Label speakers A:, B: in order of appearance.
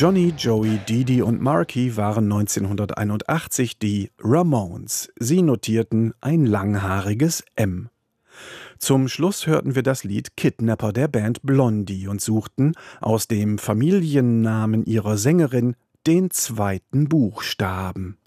A: Johnny, Joey, Didi und Marky waren 1981 die Ramones. Sie notierten ein langhaariges M. Zum Schluss hörten wir das Lied Kidnapper der Band Blondie und suchten aus dem Familiennamen ihrer Sängerin den zweiten Buchstaben.